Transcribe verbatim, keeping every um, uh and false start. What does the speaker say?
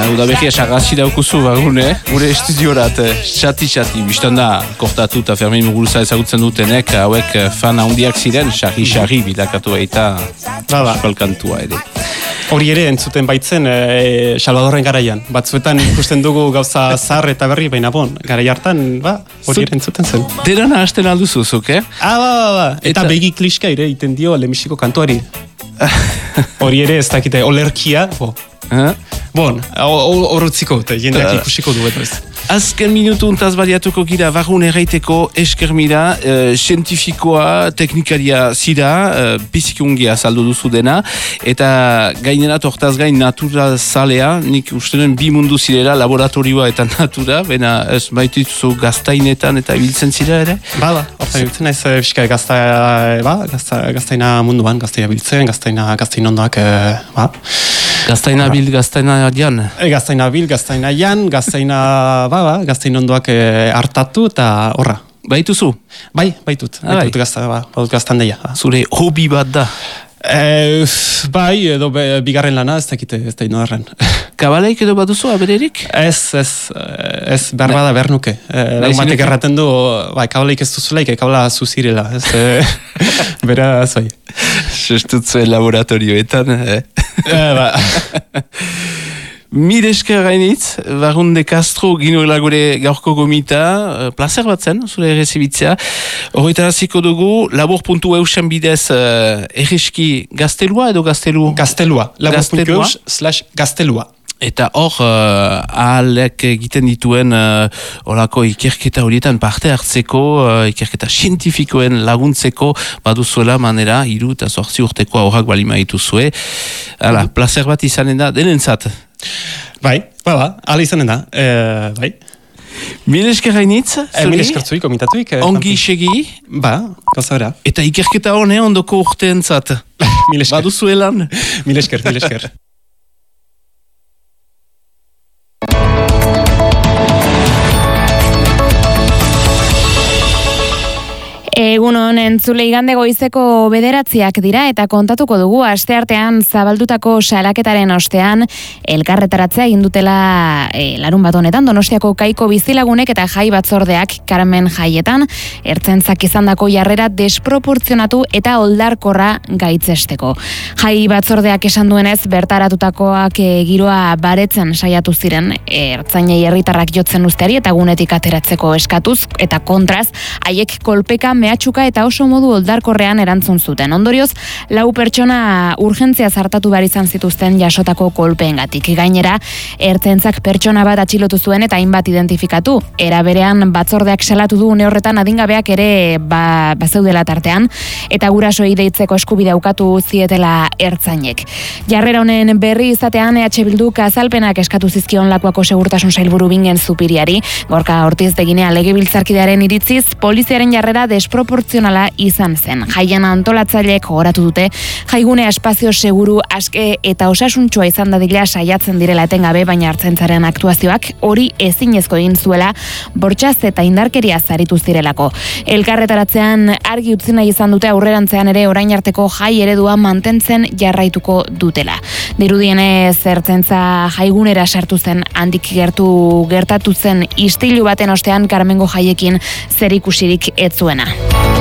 Uda behia sarrazi daukuzu bagune, gure estudiorat, txati-txati, biztan da, kortatu eta Fermin Muguruza ezagutzen dutenek, hauek fan handiak ziren, sarri-sarri bilakatu eta eskolkantua ere. Hori ere entzuten baitzen e, Salvadorren garaian. Batzuetan ikusten dugu gauza zar eta berri, baina bon, garai hartan, ba, hori ere entzuten zen. Derana hasten alduzuzuk, eh? Ah, ba, ba, ba. Eta, eta begi kliska ere iten dio Lemisiko kantuari. Hori ere ez dakite, olerkia, bo. Eh? Bon, horretziko, eta jendeak ikusiko du, eta ez. Azken minutu untaz baliatuko gira, barrun erraiteko esker mira, e, zientifikoa, teknikaria zira, e, bizikungia saldu duzu dena, eta gainera tortaz gain natura zalea, nik uste duen bi mundu zirela, laboratorioa eta natura, baina ez baituzu gaztainetan eta ibiltzen zira ere? Ba, ba, hortan ibiltzen ez, fiska, gazta, ba, gazta, gaztaina munduan, gaztaina biltzen, gaztaina, gaztain ondoak, e, ba. Gaztaina bil, gaztaina jan. E, gaztaina bil, gaztaina jan, gaztaina, ba, ba, gaztain ondoak e, hartatu eta horra. Baituzu? Bai, baitut, baitut bai. Gazta, ba, gaztan deia. Ba. Zure hobi bat da? E, bai, edo be, bigarren lana ez dakite, ez da inoarren. Kabalaik edo baduzu, abererik? Ez, ez, ez, behar bada behar nuke. E, Laumatek erraten du, bai, kabalaik ez duzulaik, kabala zuzirela, ez, e, bera, ez bai. Sestutzuen laboratorioetan, eh? E, ba. Mil esker gainitz, Barrun de Castro ginuela gure gaurko gomita, placer bat zen, zure errezibitzea. Horretaraziko dugu, labor puntu eusen bidez uh, erreski gaztelua edo gaztelu? Gaztelua, labor puntu eus slash gaztelua. Eta hor, uh, ahalek egiten dituen uh, olako ikerketa horietan parte hartzeko, uh, ikerketa zientifikoen laguntzeko, baduzuela manera, hiru eta zortzi urteko aurrak balima dituzue. Hala, mm. placer bat izanen da, denentzat. Bai, ba, ba, ala izanen da, e, bai. Mil esker gainitz, e, mil esker zuik, omitatuik. E, Ongi segi. Ba, gauza bera. Eta ikerketa hone ondoko urteentzat. Mil esker. Baduzuelan. Mil esker, mil esker. Egun honen entzule igande goizeko bederatziak dira eta kontatuko dugu asteartean zabaldutako salaketaren ostean elkarretaratzea egin dutela e, larun bat honetan Donostiako Kaiko bizilagunek eta jai batzordeak Carmen jaietan ertzaintzak izandako jarrera desproportzionatu eta oldarkorra gaitzesteko. Jai batzordeak esan duenez bertaratutakoak e, giroa baretzen saiatu ziren ertzainei herritarrak jotzen uzteari eta gunetik ateratzeko eskatuz eta kontraz haiek kolpeka mehatxuka eta oso modu oldarkorrean erantzun zuten. Ondorioz, lau pertsona urgentzia zartatu behar izan zituzten jasotako kolpeengatik. Gainera, ertzaintzak pertsona bat atxilotu zuen eta hainbat identifikatu. Era berean batzordeak salatu du une horretan adingabeak ere ba, bazeudela tartean eta gurasoei deitzeko eskubidea ukatu zietela ertzainek. Jarrera honen berri izatean E H Bilduk azalpenak eskatu zizkion Lakuako segurtasun sailburu Bingen Zupiriari. Gorka Ortiz de Ginea legebiltzarkidearen iritziz, poliziaren jarrera desproportzionala izan zen. Jaian antolatzaileek gogoratu dute, jaigune espazio seguru, aske eta osasuntxoa izan dadila saiatzen direla etengabe, baina ertzaintzaren aktuazioak hori ezinezko egin zuela bortxaz eta indarkeria zaritu zirelako. Elkarretaratzean argi utzi nahi izan dute aurrerantzean ere orain arteko jai eredua mantentzen jarraituko dutela. Dirudienez ertzaintza jaigunera sartu zen handik gertu gertatu zen istilu baten ostean Carmengo jaiekin zerikusirik ez zuena.